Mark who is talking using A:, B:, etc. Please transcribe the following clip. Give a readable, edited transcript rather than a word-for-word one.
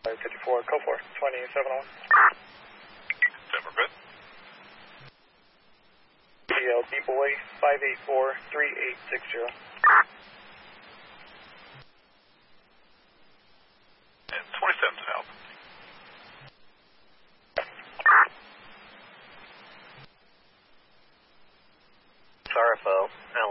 A: 54, code 4, 2701.
B: Denver Bit.
A: GL D-Boy 584-3860.
B: And 27's an help.
C: RFO,